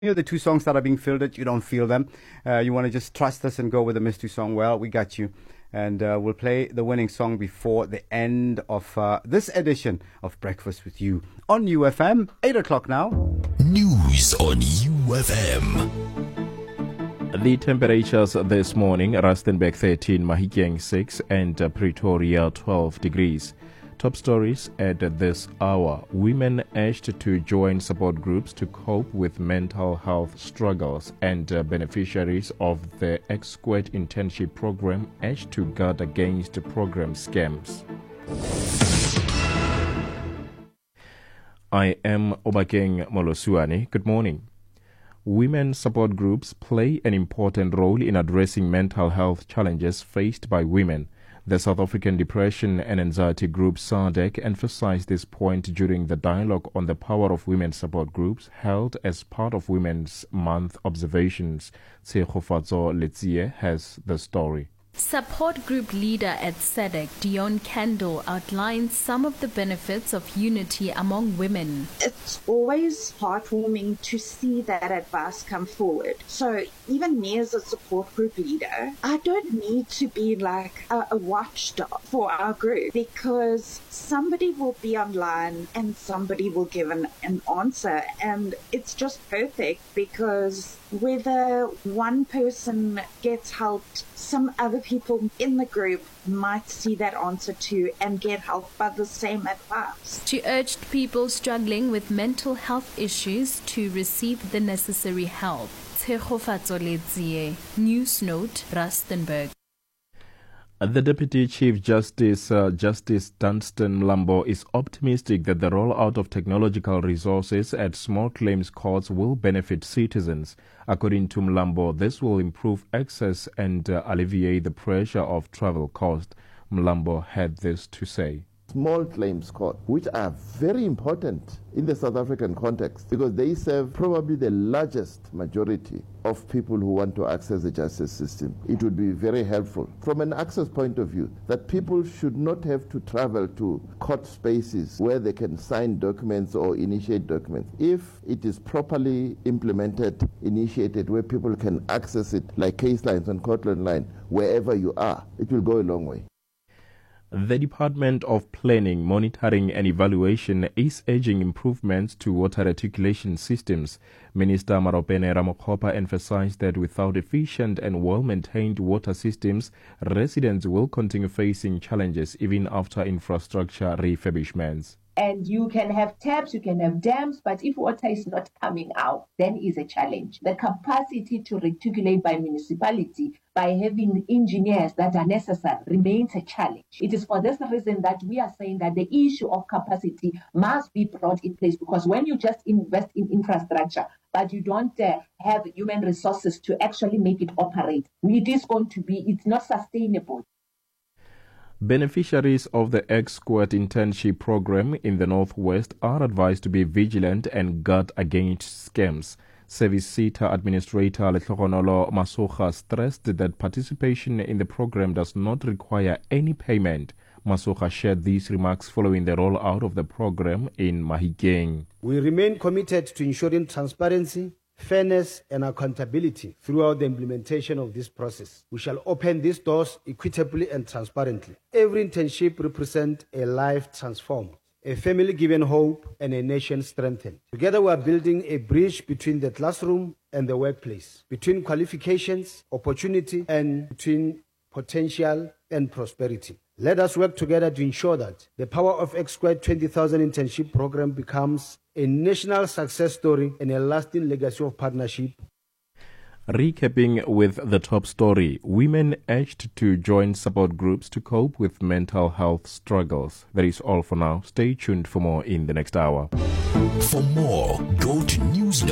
You know, the two songs that are being filtered, you don't feel them. You want to just trust us and go with the mystery song. Well, we got you. And we'll play the winning song before the end of this edition of Breakfast with You on UFM. 8 o'clock now. News on UFM. The temperatures this morning: Rustenburg 13, Mahikeng 6, and Pretoria 12 degrees. Top stories at this hour. Women urged to join support groups to cope with mental health struggles, and beneficiaries of the Exquert internship program urged to guard against program scams. I am Obakeng Molosuane. Good morning. Women support groups play an important role in addressing mental health challenges faced by women. The South African Depression and Anxiety Group SADC emphasized this point during the dialogue on the power of women support groups held as part of Women's Month observations. Tshegofatso Letsie has the story. Support group leader at SADC, Dion Kendall, outlines some of the benefits of unity among women. It's always heartwarming to see that advice come forward. So even me as a support group leader, I don't need to be like a watchdog for our group, because somebody will be online and somebody will give an answer, and it's just perfect, because whether one person gets helped, some other people in the group might see that answer too and get help by the same advice. She urged people struggling with mental health issues to receive the necessary help. Tshegofatso Letsie, News Note, Rustenburg. The Deputy Chief Justice, Justice Dunstan Mlambo, is optimistic that the rollout of technological resources at small claims courts will benefit citizens. According to Mlambo, this will improve access and alleviate the pressure of travel cost. Mlambo had this to say. Small claims court, which are very important in the South African context, because they serve probably the largest majority of people who want to access the justice system. It would be very helpful from an access point of view that people should not have to travel to court spaces where they can sign documents or initiate documents. If it is properly implemented, initiated, where people can access it like case lines on Cortland Line, wherever you are, it will go a long way. The Department of Planning, Monitoring and Evaluation is urging improvements to water reticulation systems. Minister Maropene Ramokgopa emphasized that without efficient and well-maintained water systems, residents will continue facing challenges even after infrastructure refurbishments. And you can have taps, you can have dams, but if water is not coming out, then is a challenge. The capacity to reticulate by municipality, by having engineers that are necessary, remains a challenge. It is for this reason that we are saying that the issue of capacity must be brought in place, because when you just invest in infrastructure, but you don't have human resources to actually make it operate, it's not sustainable. Beneficiaries of the Exquert internship program in the Northwest are advised to be vigilant and guard against scams. Service Seater Administrator Lehlogonolo Masuga stressed that participation in the program does not require any payment. Masuga shared these remarks following the rollout of the program in Mahikeng. We remain committed to ensuring transparency, fairness and accountability throughout the implementation of this process. We shall open these doors equitably and transparently. Every internship represents a life transformed, a family given hope and a nation strengthened. Together we are building a bridge between the classroom and the workplace, between qualifications, opportunity and between potential and prosperity. Let us work together to ensure that the Power of Exquert 20,000 internship program becomes a national success story and a lasting legacy of partnership. Recapping with the top story, women urged to join support groups to cope with mental health struggles. That is all for now. Stay tuned for more in the next hour. For more, go to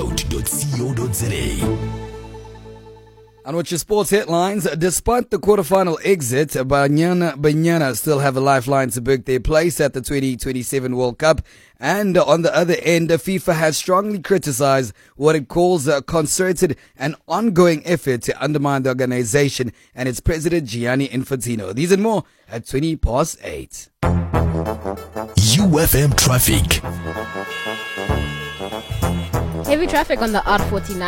newsnote.co.za. And with your sports headlines, despite the quarterfinal exit, Banyana still have a lifeline to book their place at the 2027 World Cup. And on the other end, FIFA has strongly criticized what it calls a concerted and ongoing effort to undermine the organization and its president Gianni Infantino. These and more at 8:20. UFM Traffic. Heavy traffic on the R49